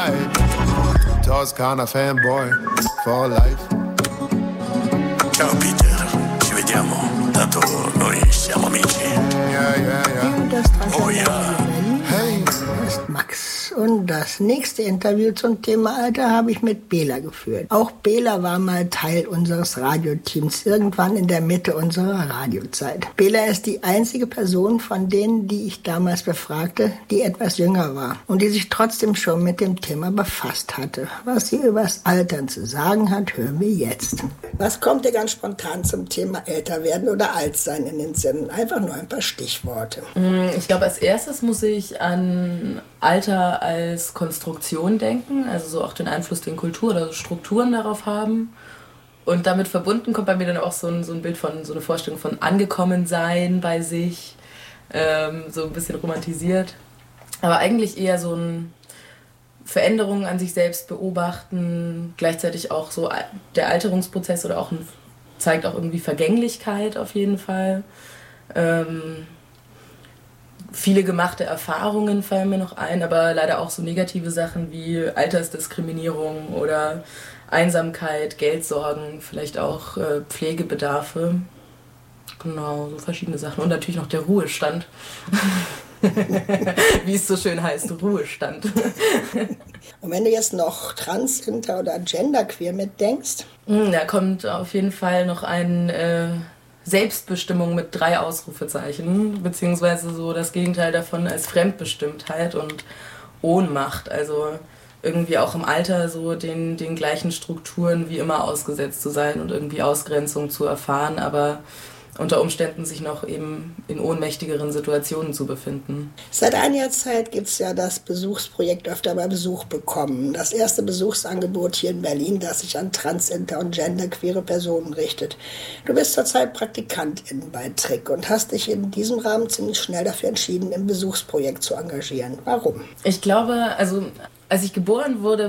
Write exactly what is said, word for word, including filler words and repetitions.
right. Toscana fanboy for life. Ciao Peter, ci vediamo. Tanto noi siamo amici. Yeah, yeah, yeah. Das Oh ja. Hey. Das ist Max. Und das nächste Interview zum Thema Alter habe ich mit Bela geführt. Auch Bela war mal Teil unseres Radioteams, irgendwann in der Mitte unserer Radiozeit. Bela ist die einzige Person von denen, die ich damals befragte, die etwas jünger war und die sich trotzdem schon mit dem Thema befasst hatte. Was sie übers Altern zu sagen hat, hören wir jetzt. Was kommt dir ganz spontan zum Thema älter werden oder alt sein in den Sinn? Einfach nur ein paar Stichworte. Ich glaube, als erstes muss ich an Alter als Konstruktion denken, also so auch den Einfluss, den Kultur oder Strukturen darauf haben. Und damit verbunden kommt bei mir dann auch so ein, so ein Bild von, so eine Vorstellung von angekommen sein bei sich, ähm, so ein bisschen romantisiert. Aber eigentlich eher so ein Veränderungen an sich selbst beobachten, gleichzeitig auch so der Alterungsprozess oder auch ein, zeigt auch irgendwie Vergänglichkeit auf jeden Fall. Ähm, viele gemachte Erfahrungen fallen mir noch ein, aber leider auch so negative Sachen wie Altersdiskriminierung oder Einsamkeit, Geldsorgen, vielleicht auch äh, Pflegebedarfe. Genau, so verschiedene Sachen. Und natürlich noch der Ruhestand. Wie es so schön heißt, Ruhestand. Und wenn du jetzt noch trans, inter oder genderqueer mitdenkst? Da kommt auf jeden Fall noch ein äh, Selbstbestimmung mit drei Ausrufezeichen, beziehungsweise so das Gegenteil davon als Fremdbestimmtheit und Ohnmacht. Also irgendwie auch im Alter so den, den gleichen Strukturen wie immer ausgesetzt zu sein und irgendwie Ausgrenzung zu erfahren, aber unter Umständen sich noch eben in ohnmächtigeren Situationen zu befinden. Seit einiger Zeit gibt es ja das Besuchsprojekt Öfter mal Besuch bekommen. Das erste Besuchsangebot hier in Berlin, das sich an trans, inter und genderqueere Personen richtet. Du bist zurzeit Praktikantin bei Trick und hast dich in diesem Rahmen ziemlich schnell dafür entschieden, im Besuchsprojekt zu engagieren. Warum? Ich glaube, also als ich geboren wurde,